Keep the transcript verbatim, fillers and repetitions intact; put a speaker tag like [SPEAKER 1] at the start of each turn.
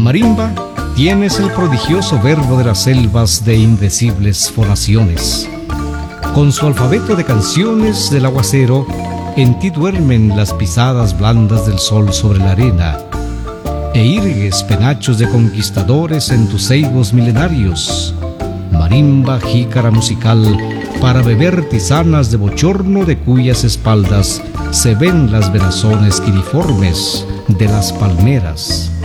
[SPEAKER 1] Marimba, tienes el prodigioso verbo de las selvas de indecibles fonaciones. Con su alfabeto de canciones del aguacero, en ti duermen las pisadas blandas del sol sobre la arena, e irgues penachos de conquistadores en tus ceibos milenarios. Marimba, jícara musical, para beber tisanas de bochorno, de cuyas espaldas se ven las venazones quiriformes de las palmeras.